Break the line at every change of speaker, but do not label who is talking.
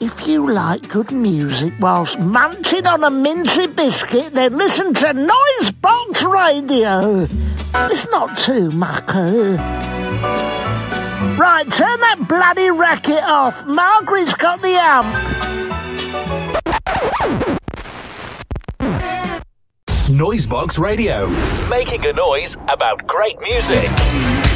If you like good music whilst munching on a mincy biscuit, then listen to Noisebox Radio. It's not too mucker. Right, turn that bloody racket off. Margaret's got the amp.
Noisebox Radio, making a noise about great music.